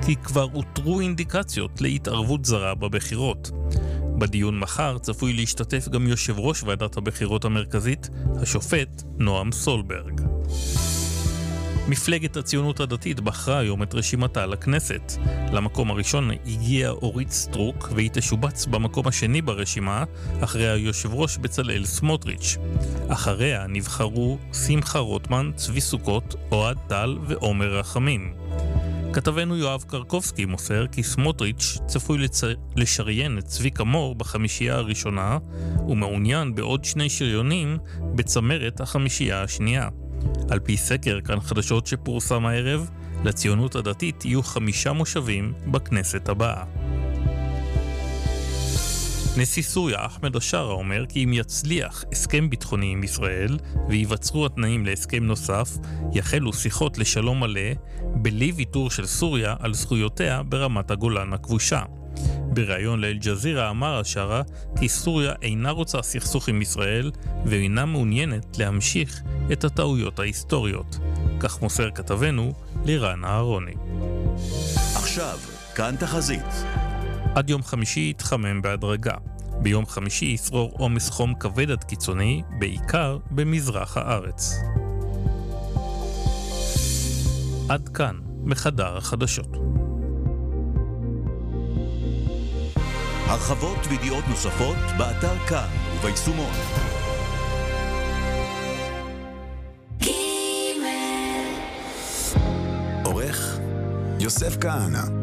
כי כבר אותרו אינדיקציות להתערבות זרה בבחירות. בדיון מחר צפוי להשתתף גם יושב ראש ועדת הבחירות המרכזית, השופט נועם סולברג. מפלגת הציונות הדתית בחרה היום את רשימתה לכנסת. למקום הראשון הגיעה אורית סטרוק, והיא תשובץ במקום השני ברשימה, אחרי היושב ראש בצלאל סמוטריץ'. אחריה נבחרו שמחה רוטמן, צבי סוכות, אוהד טל ועומר רחמים. כתבנו יואב קרקובסקי מוסר כי סמוטריץ' צפוי לשריין את צביקה מור בחמישייה הראשונה, ומעוניין בעוד 2 שריונים בצמרת החמישייה השנייה. על פי סקר כאן חדשות שפורסם הערב, לציונות הדתית יהיו 5 מושבים בכנסת הבאה. נשיא סוריה אחמד א-שארה אומר כי אם יצליח הסכם ביטחוני עם ישראל ויבצרו התנאים להסכם נוסף, יחלו שיחות לשלום מלא בלי ויתור של סוריה על זכויותיה ברמת הגולן הכבושה. בריאיון לאל-ג'זירה אמר א-שארה כי סוריה אינה רוצה סכסוך עם ישראל ואינה מעוניינת להמשיך את הטעויות ההיסטוריות. כך מוסר כתבנו לירן אהרוני. עכשיו, כאן תחזית. עד יום חמישי יתחמם בהדרגה. ביום חמישי ישרור עומס חום כבד עד קיצוני, בעיקר במזרח הארץ. עד כאן מחדר החדשות. הרחבות וידיעות נוספות באתר כאן וביישומון. עורך יוסף כהנא.